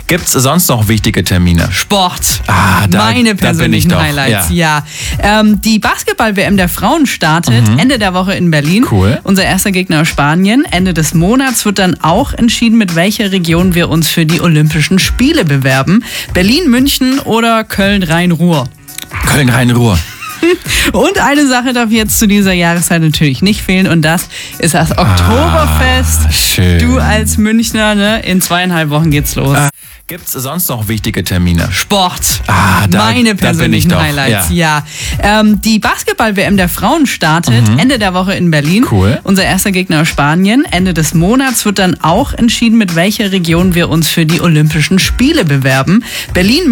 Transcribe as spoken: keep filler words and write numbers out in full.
Gibt's sonst noch wichtige Termine? Sport. Ah, da, Meine da bin ich persönlichen doch. Highlights, Ja. ja. Ähm, die Basketball-W M der Frauen startet Mhm. Ende der Woche in Berlin. Cool. Unser erster Gegner ist Spanien. Ende des Monats wird dann auch entschieden, mit welcher Region wir uns für die Olympischen Spiele bewerben. Berlin, München oder Köln-Rhein-Ruhr. Köln-Rhein-Ruhr. Und eine Sache darf jetzt zu dieser Jahreszeit natürlich nicht fehlen und das ist das Oktoberfest. Ah, schön. Du als Münchner, ne? In zweieinhalb Wochen geht's los. Ah. Gibt's sonst noch wichtige Termine? Sport. Ah, da, Meine da bin ich persönlichen doch. Highlights, Ja. ja. Ähm, die Basketball-W M der Frauen startet Mhm. Ende der Woche in Berlin. Cool. Unser erster Gegner ist Spanien. Ende des Monats wird dann auch entschieden, mit welcher Region wir uns für die Olympischen Spiele bewerben. Berlin